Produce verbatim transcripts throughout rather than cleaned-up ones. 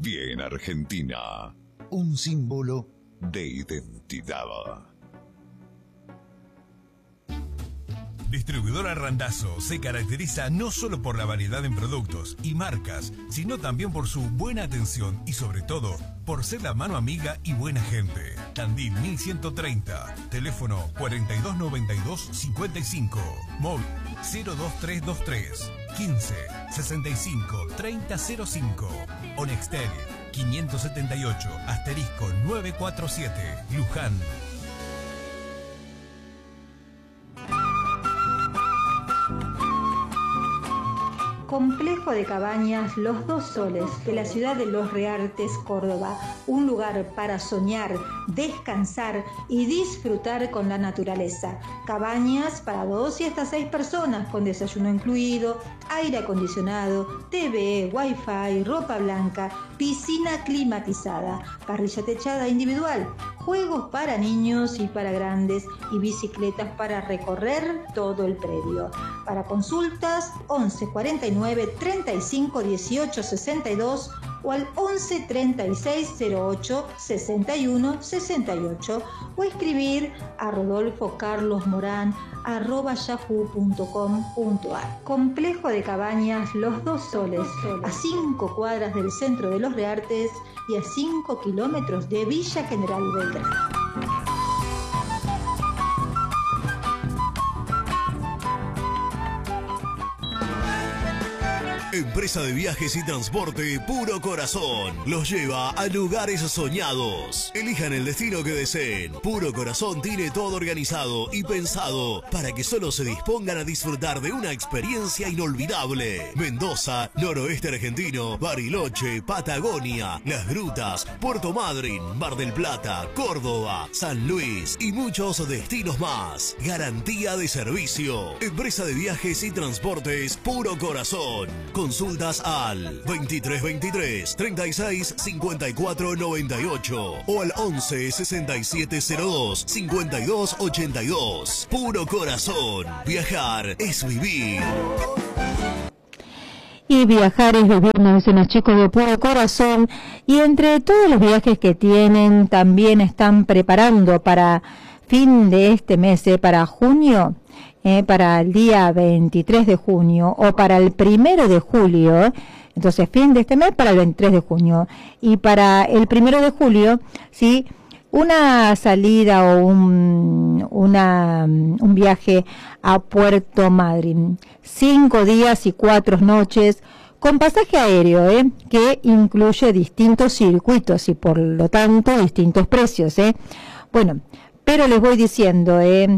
Bien Argentina, un símbolo de identidad. Distribuidora Randazzo se caracteriza no solo por la variedad en productos y marcas, sino también por su buena atención y sobre todo por ser la mano amiga y buena gente. Tandil mil ciento treinta, teléfono cuarenta y dos noventa y dos cincuenta y cinco, móvil cero dos tres dos tres quince sesenta y cinco treinta cero cinco, Onextel quinientos setenta y ocho asterisco novecientos cuarenta y siete, Luján. Complejo de Cabañas Los Dos Soles, de la ciudad de Los Reartes, Córdoba. Un lugar para soñar, descansar y disfrutar con la naturaleza. Cabañas para dos y hasta seis personas, con desayuno incluido, aire acondicionado, T V, wifi, ropa blanca, piscina climatizada, parrilla techada individual, juegos para niños y para grandes y bicicletas para recorrer todo el predio. Para consultas, once cuarenta y nueve treinta y cinco dieciocho sesenta y dos o al once treinta y seis cero ocho sesenta y uno sesenta y ocho o escribir a rodolfo carlos morán arroba yahoo punto com punto ar. Complejo de Cabañas Los Dos Soles, a cinco cuadras del centro de Los Reartes y a cinco kilómetros de Villa General Belgrano. Empresa de viajes y transporte Puro Corazón los lleva a lugares soñados. Elijan el destino que deseen. Puro Corazón tiene todo organizado y pensado para que solo se dispongan a disfrutar de una experiencia inolvidable. Mendoza, noroeste argentino, Bariloche, Patagonia, Las Grutas, Puerto Madryn, Mar del Plata, Córdoba, San Luis y muchos destinos más. Garantía de servicio. Empresa de viajes y transportes Puro Corazón. Consultas al veintitrés veintitrés treinta y seis cincuenta y cuatro noventa y ocho o al once sesenta y siete cero dos cincuenta y dos ochenta y dos. Puro Corazón. Viajar es vivir. Y viajar es vivir, nos dicen los chicos de Puro Corazón. Y entre todos los viajes que tienen, también están preparando para fin de este mes, eh, para junio. Eh, para el día veintitrés de junio o para el primero de julio, ¿eh? Entonces fin de este mes para el veintitrés de junio y para el primero de julio, sí, una salida o un, una, un viaje a Puerto Madryn, cinco días y cuatro noches con pasaje aéreo, ¿eh? Que incluye distintos circuitos y por lo tanto distintos precios, ¿eh? Bueno, pero les voy diciendo, eh,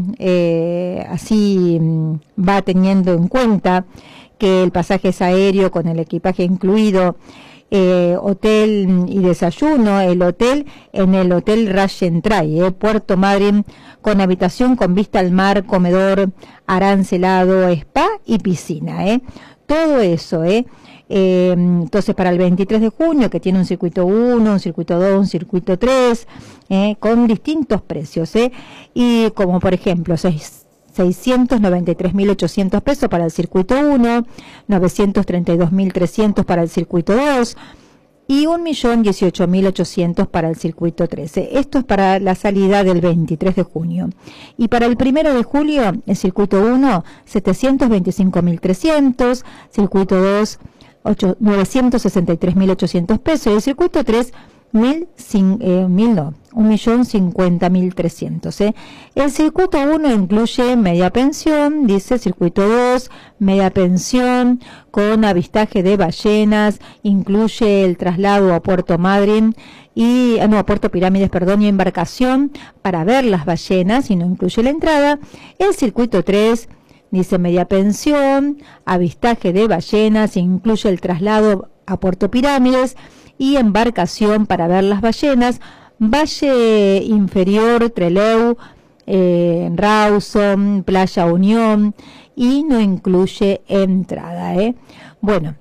eh, así mm, va teniendo en cuenta que el pasaje es aéreo con el equipaje incluido, eh, hotel y desayuno, el hotel en el Hotel Rayentray, eh, Puerto Madryn, con habitación con vista al mar, comedor arancelado, spa y piscina, eh. Todo eso, eh. Eh, entonces para el veintitrés de junio, que tiene un circuito uno, un circuito dos, un circuito tres, eh, con distintos precios, eh, y como por ejemplo seiscientos noventa y tres mil ochocientos pesos para el circuito uno, novecientos treinta y dos mil trescientos para el circuito dos y un millón dieciocho mil ochocientos para el circuito trece. Esto es para la salida del veintitrés de junio. Y para el primero de julio, el circuito uno, setecientos veinticinco mil trescientos, circuito dos, novecientos sesenta y tres mil ochocientos pesos y el circuito tres, mil, eh, mil no, un millón cincuenta mil trescientos. ¿eh? El circuito uno incluye media pensión, dice circuito dos, media pensión con avistaje de ballenas, incluye el traslado a Puerto Madryn y, no, a Puerto Pirámides, perdón, y embarcación para ver las ballenas y no incluye la entrada. El circuito tres dice media pensión, avistaje de ballenas, incluye el traslado a Puerto Pirámides y embarcación para ver las ballenas, Valle Inferior, Trelew, eh, Rawson, Playa Unión y no incluye entrada. ¿eh? Bueno,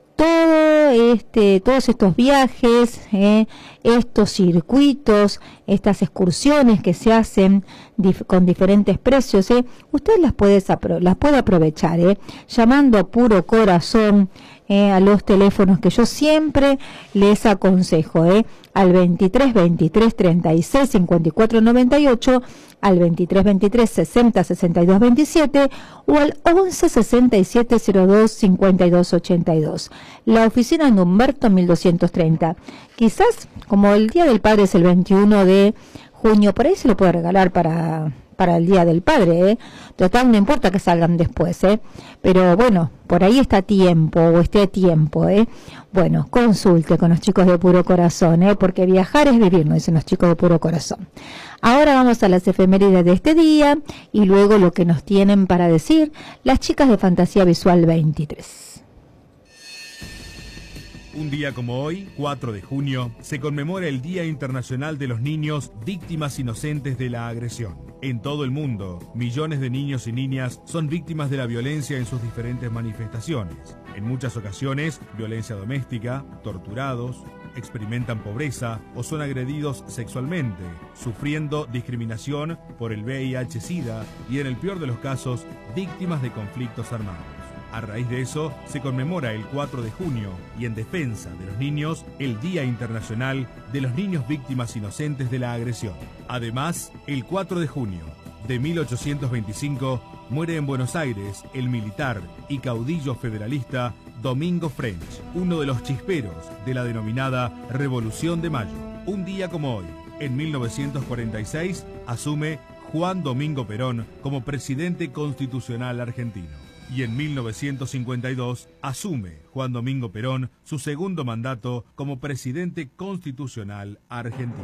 todo este, todos estos viajes, eh, estos circuitos, estas excursiones que se hacen dif con diferentes precios, eh, usted las puede, las puede aprovechar, eh, llamando a Puro Corazón eh, a los teléfonos que yo siempre les aconsejo, eh, al veintitrés veintitrés treinta y seis cincuenta y cuatro noventa y ocho, al veintitrés veintitrés sesenta sesenta y dos veintisiete o al once sesenta y siete cero dos cincuenta y dos ochenta y dos. La oficina de Humberto mil doscientos treinta. Quizás, como el Día del Padre es el veintiuno de junio, por ahí se lo puede regalar para... para el Día del Padre, ¿eh? Total, no importa que salgan después, ¿eh? Pero bueno, por ahí está a tiempo, o esté a tiempo, ¿eh? Bueno, consulte con los chicos de Puro Corazón, ¿eh? Porque viajar es vivir, nos dicen los chicos de Puro Corazón. Ahora vamos a las efemérides de este día, y luego lo que nos tienen para decir las chicas de Fantasía Visual veintitrés. Un día como hoy, cuatro de junio, se conmemora el Día Internacional de los Niños Víctimas Inocentes de la Agresión. En todo el mundo, millones de niños y niñas son víctimas de la violencia en sus diferentes manifestaciones. En muchas ocasiones, violencia doméstica, torturados, experimentan pobreza o son agredidos sexualmente, sufriendo discriminación por el V I H SIDA y, en el peor de los casos, víctimas de conflictos armados. A raíz de eso, se conmemora el cuatro de junio y, en defensa de los niños, el Día Internacional de los Niños Víctimas Inocentes de la Agresión. Además, el cuatro de junio de mil ochocientos veinticinco muere en Buenos Aires el militar y caudillo federalista Domingo French, uno de los chisperos de la denominada Revolución de Mayo. Un día como hoy, en mil novecientos cuarenta y seis, asume Juan Domingo Perón como presidente constitucional argentino. Y en mil novecientos cincuenta y dos asume Juan Domingo Perón su segundo mandato como presidente constitucional argentino.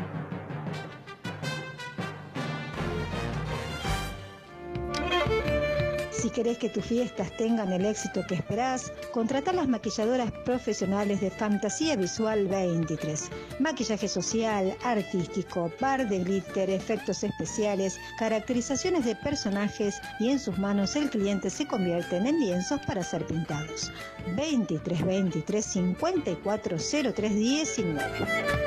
Si querés que tus fiestas tengan el éxito que esperás, contratá las maquilladoras profesionales de Fantasía Visual veintitrés. Maquillaje social, artístico, par de glitter, efectos especiales, caracterizaciones de personajes y en sus manos el cliente se convierten en lienzos para ser pintados. veintitrés veintitrés cincuenta y cuatro cero tres diecinueve.